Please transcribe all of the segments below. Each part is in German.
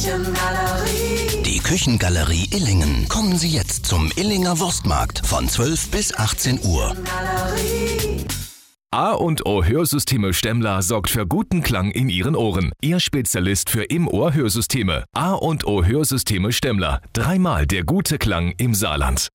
Küchengalerie. Die Küchengalerie Illingen. Kommen Sie jetzt zum Illinger Wurstmarkt von 12 bis 18 Uhr. A&O Hörsysteme Stemmler sorgt für guten Klang in Ihren Ohren. Ihr Spezialist für Im-Ohr-Hörsysteme. A&O Hörsysteme Stemmler. Dreimal der gute Klang im Saarland.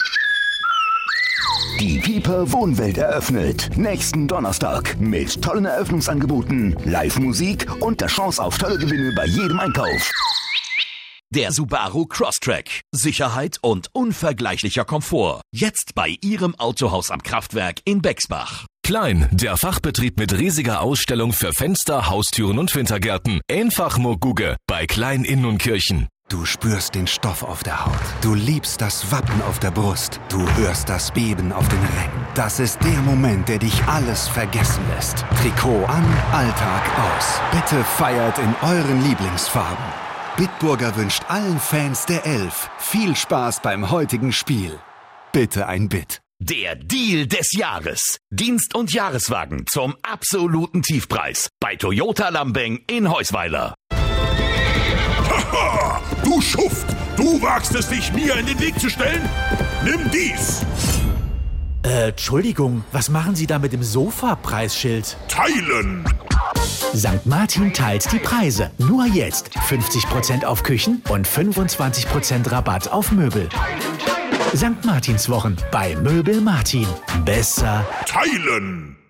Die Piper Wohnwelt eröffnet. Nächsten Donnerstag mit tollen Eröffnungsangeboten, Live-Musik und der Chance auf tolle Gewinne bei jedem Einkauf. Der Subaru Crosstrek. Sicherheit und unvergleichlicher Komfort. Jetzt bei Ihrem Autohaus am Kraftwerk in Bexbach. Klein, der Fachbetrieb mit riesiger Ausstellung für Fenster, Haustüren und Wintergärten. Einfach Moguge bei Klein in Nunkirchen. Du spürst den Stoff auf der Haut. Du liebst das Wappen auf der Brust. Du hörst das Beben auf den Rängen. Das ist der Moment, der dich alles vergessen lässt. Trikot an, Alltag aus. Bitte feiert in euren Lieblingsfarben. Bitburger wünscht allen Fans der Elf viel Spaß beim heutigen Spiel. Bitte ein Bit. Der Deal des Jahres. Dienst- und Jahreswagen zum absoluten Tiefpreis. Bei Toyota Lambeng in Heusweiler. Haha, du Schuft! Du wagst es, dich mir in den Weg zu stellen? Nimm dies! Entschuldigung, was machen Sie da mit dem Sofa-Preisschild? Teilen! St. Martin teilt die Preise. Nur jetzt 50% auf Küchen und 25% Rabatt auf Möbel. St. Martinswochen bei Möbel Martin. Besser teilen!